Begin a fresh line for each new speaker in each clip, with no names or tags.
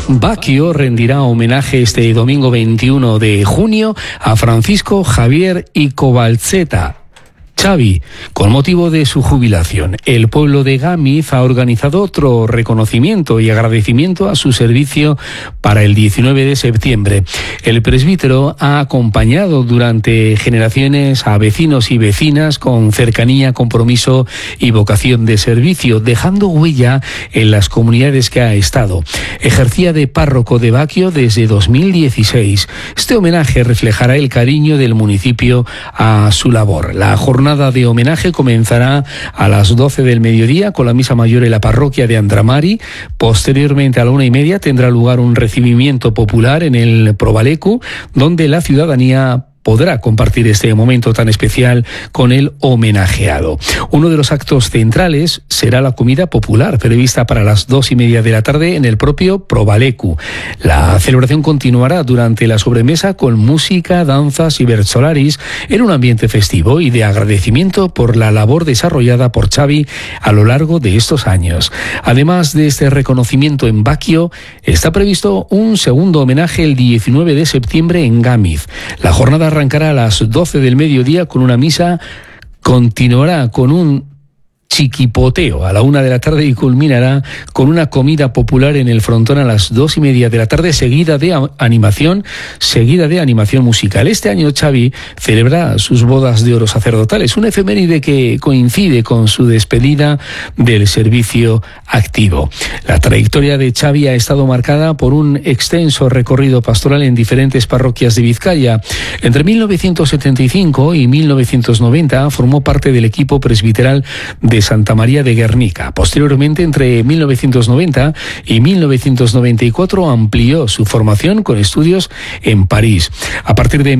Baquio rendirá homenaje este domingo 21 de junio a Francisco Javier y Cobalzeta. Xavi, con motivo de su jubilación, el pueblo de Gámez ha organizado otro reconocimiento y agradecimiento a su servicio para el 19 de septiembre. El presbítero ha acompañado durante generaciones a vecinos y vecinas con cercanía, compromiso y vocación de servicio, dejando huella en las comunidades que ha estado. Ejercía de párroco de Baquio desde 2016. Este homenaje reflejará el cariño del municipio a su labor. La jornada de homenaje comenzará a las 12 del mediodía con la misa mayor en la parroquia de Andramari. Posteriormente, a la 1:30, tendrá lugar un recibimiento popular en el Probalecu, donde la ciudadanía podrá compartir este momento tan especial con el homenajeado. Uno de los actos centrales será la comida popular, prevista para las 2:30 de la tarde en el propio Probalecu. La celebración continuará durante la sobremesa con música, danzas y versolaris en un ambiente festivo y de agradecimiento por la labor desarrollada por Xavi a lo largo de estos años. Además de este reconocimiento en Baquio, está previsto un segundo homenaje el 19 de septiembre en Gámez. La jornada arrancará a las 12 del mediodía con una misa, continuará con un chiquipoteo a la 1 de la tarde y culminará con una comida popular en el frontón a las 2:30 de la tarde, seguida de animación musical. Este año Xavi celebra sus bodas de oro sacerdotales, una efeméride que coincide con su despedida del servicio activo. La trayectoria de Xavi ha estado marcada por un extenso recorrido pastoral en diferentes parroquias de Vizcaya. Entre 1975 y 1990 formó parte del equipo presbiteral de Santa María de Guernica. Posteriormente, entre 1990 y 1994, amplió su formación con estudios en París. A partir de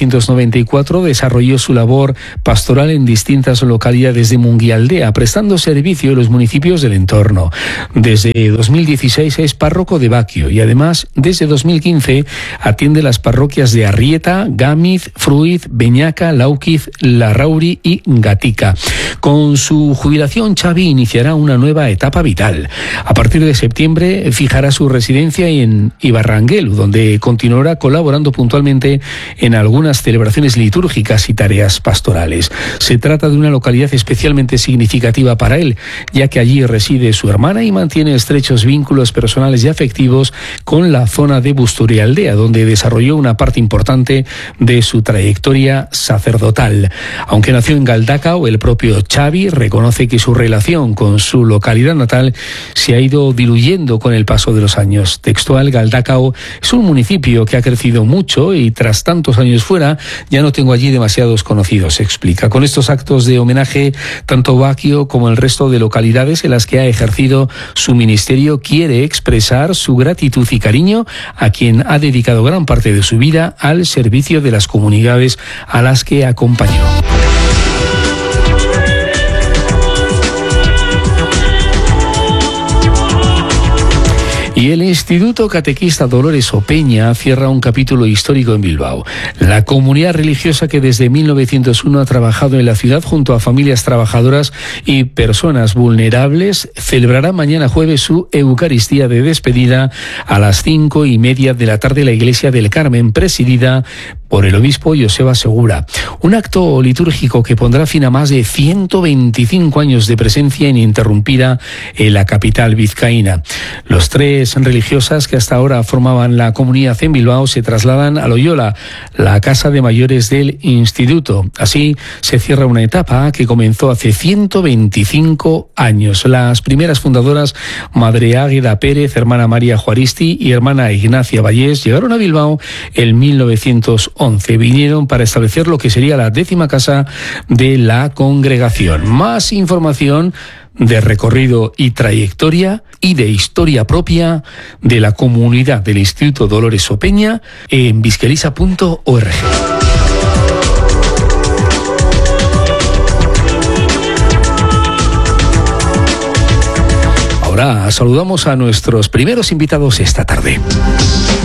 1994, desarrolló su labor pastoral en distintas localidades de Munguialdea, prestando servicio a los municipios del entorno. Desde 2016 es párroco de Baquio y además, desde 2015, atiende las parroquias de Arrieta, Gámez, Fruiz, Beñaca, Lauquiz, Larrauri y Gatica. Con su jubilación, Xavi iniciará una nueva etapa vital. A partir de septiembre fijará su residencia en Ibarranguel, donde continuará colaborando puntualmente en algunas celebraciones litúrgicas y tareas pastorales. Se trata de una localidad especialmente significativa para él, ya que allí reside su hermana y mantiene estrechos vínculos personales y afectivos con la zona de Busturialdea, donde desarrolló una parte importante de su trayectoria sacerdotal. Aunque nació en Galdacao, el propio Xavi reconoce que su relación con su localidad natal se ha ido diluyendo con el paso de los años. Textual: Galdacao es un municipio que ha crecido mucho y tras tantos años fuera ya no tengo allí demasiados conocidos, explica. Con estos actos de homenaje, tanto Baquio como el resto de localidades en las que ha ejercido su ministerio quiere expresar su gratitud y cariño a quien ha dedicado gran parte de su vida al servicio de las comunidades a las que acompañó. Y el Instituto Catequista Dolores Opeña cierra un capítulo histórico en Bilbao. La comunidad religiosa que desde 1901 ha trabajado en la ciudad junto a familias trabajadoras y personas vulnerables celebrará mañana jueves su Eucaristía de despedida a las 5:30 de la tarde en la Iglesia del Carmen, presidida por el obispo Joseba Segura. Un acto litúrgico que pondrá fin a más de 125 años de presencia ininterrumpida en la capital vizcaína. Los tres religiosas que hasta ahora formaban la comunidad en Bilbao se trasladan a Loyola, la casa de mayores del instituto. Así se cierra una etapa que comenzó hace 125 años. Las primeras fundadoras, Madre Águeda Pérez, hermana María Juaristi y hermana Ignacia Vallés, llegaron a Bilbao en 1911. Vinieron para establecer lo que sería la 10ª casa de la congregación. Más información de recorrido y trayectoria y de historia propia de la comunidad del Instituto Dolores Opeña en bizqueliza.org. Ahora saludamos a nuestros primeros invitados esta tarde.